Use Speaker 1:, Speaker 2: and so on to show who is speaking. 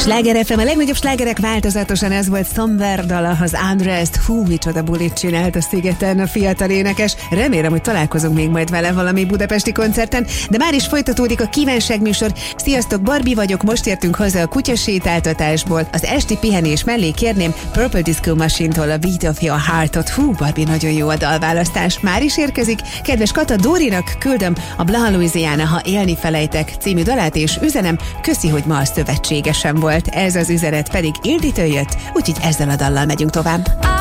Speaker 1: Sláger FM, a legnagyobb slágerek változatosan, ez volt Somewhere dala, az Undressed. Hú, micsoda bulit csinált a szigeten a fiatal énekes. Remélem, hogy találkozunk még majd vele valami budapesti koncerten, de már is folytatódik a kívánságműsor. Sziasztok, Barbie vagyok, most értünk haza a kutyasétáltatásból. Az esti pihenés mellé kérném Purple Disco Machine-tól a Beat of Your Heart-ot. Hú, Barbie, nagyon jó a dalválasztás. Már is érkezik. Kedves Kata, Dórinak küldöm a Blanc Louisiana, ha élni felejtek című dalát, és üzenem, köszi, hogy ma a szövetségesem volt. Ez az üzenet pedig Ilditől jött, úgyhogy ezzel a dallal megyünk tovább.